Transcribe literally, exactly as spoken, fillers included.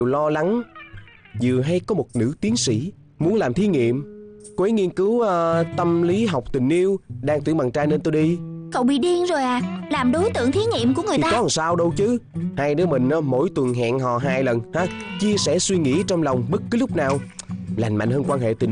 lo lắng. Vừa hay có một nữ tiến sĩ muốn làm thí nghiệm. Cô ấy nghiên cứu uh, tâm lý học tình yêu, đang tuyển bạn trai nên tôi đi. Cậu bị điên rồi à? Làm đối tượng thí nghiệm của người Thì ta. có làm sao đâu chứ. Hai đứa mình uh, mỗi tuần hẹn hò hai lần ha, chia sẻ suy nghĩ trong lòng bất cứ lúc nào. Lành mạnh hơn quan hệ tình